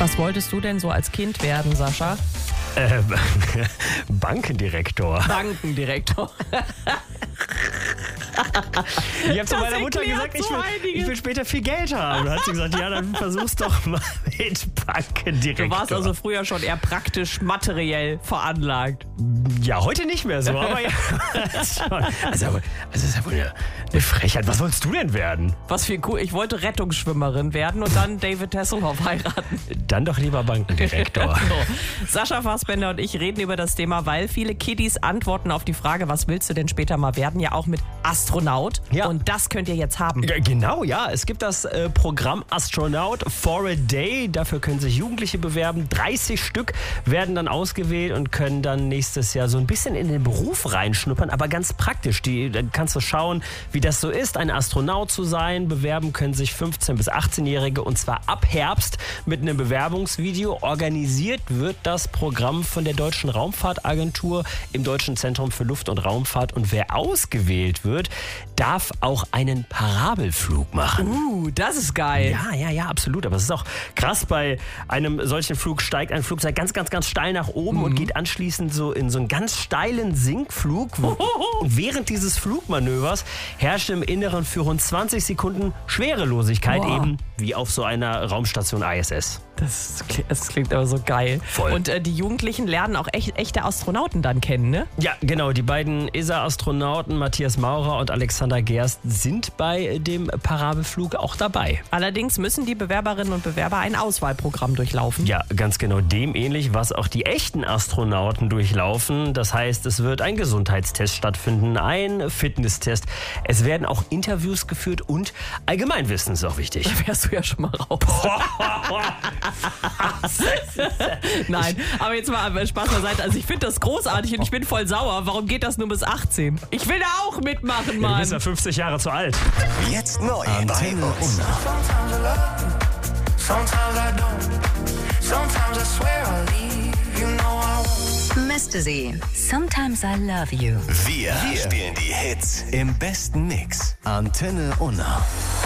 Was wolltest du denn so als Kind werden, Sascha? Bankendirektor. Bankendirektor. Ich habe zu meiner Mutter gesagt, ich will später viel Geld haben. Da hat sie gesagt, ja, dann versuch's doch mal mit Bankendirektor. Du warst also früher schon eher praktisch materiell veranlagt. Ja, heute nicht mehr so, aber ja. Also das ist ja wohl eine Frechheit. Was wolltest du denn werden? Was viel cool. Ich wollte Rettungsschwimmerin werden und dann David Hasselhoff heiraten. Dann doch lieber Bankendirektor. So. Sascha Fassbender und ich reden über das Thema, weil viele Kiddies antworten auf die Frage, was willst du denn später mal werden, ja auch mit Astronaut. Ja. Und das könnt ihr jetzt haben. Genau, ja. Es gibt das Programm Astronaut for a Day. Dafür können sich Jugendliche bewerben. 30 Stück werden dann ausgewählt und können dann nächstes Jahr so ein bisschen in den Beruf reinschnuppern, aber ganz praktisch. Dann kannst du schauen, wie das so ist, ein Astronaut zu sein. Bewerben können sich 15- bis 18-Jährige und zwar ab Herbst mit einem Bewerbungsvideo. Organisiert wird das Programm von der Deutschen Raumfahrtagentur im Deutschen Zentrum für Luft- und Raumfahrt. Und wer ausgewählt wird, darf auch einen Parabelflug machen. Das ist geil. Ja, absolut. Aber es ist auch krass, bei einem solchen Flug steigt ein Flugzeug ganz, ganz, ganz steil nach oben und geht anschließend so in so einen ganz steilen Sinkflug. Und während dieses Flugmanövers herrscht im Inneren für rund 20 Sekunden Schwerelosigkeit, eben wie auf so einer Raumstation ISS. Das klingt aber so geil. Voll. Und die Jugendlichen lernen auch echte Astronauten dann kennen, ne? Ja, genau. Die beiden ESA-Astronauten Matthias Maurer und Alexander Gerst sind bei dem Parabelflug auch dabei. Allerdings müssen die Bewerberinnen und Bewerber ein Auswahlprogramm durchlaufen. Ja, ganz genau dem ähnlich, was auch die echten Astronauten durchlaufen. Das heißt, es wird ein Gesundheitstest stattfinden, ein Fitnesstest. Es werden auch Interviews geführt und Allgemeinwissen ist auch wichtig. Da wärst du ja schon mal raus. Nein, aber jetzt mal Spaß beiseite. Also ich finde das großartig und ich bin voll sauer. Warum geht das nur bis 18? Ich will da auch mitmachen, Mann. Du bist ja 50 Jahre zu alt. Jetzt neu bei uns. Mr. Z, Sometimes I Love You. Wir spielen die Hits im besten Mix. Antenne Unna.